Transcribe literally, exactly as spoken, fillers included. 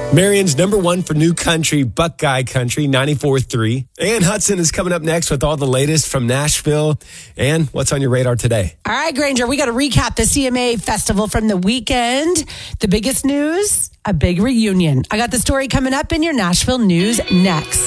Marion's number one for new country, Buckeye Country, ninety-four three. Ann Hudson is coming up next with all the latest from Nashville. Ann, what's on your radar today? All right, Granger, we got to recap the C M A Festival from the weekend. The biggest news, a big reunion. I got the story coming up in your Nashville news next.